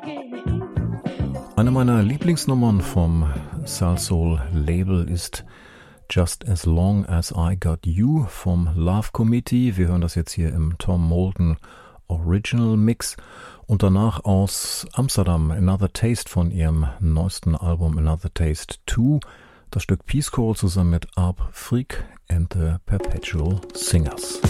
Eine meiner Lieblingsnummern vom Salsoul-Label ist Just As Long As I Got You vom Love Committee. Wir hören das jetzt hier im Tom Moulton Original Mix und danach aus Amsterdam Another Taste von ihrem neuesten Album Another Taste 2. Das Stück Peace Corps zusammen mit Arp Freak and the Perpetual Singers.